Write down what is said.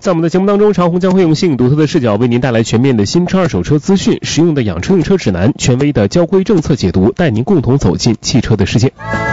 在我们的节目当中，长虹将会用新颖独特的视角为您带来全面的新车二手车资讯、实用的养车用车指南、权威的交规政策解读，带您共同走进汽车的世界。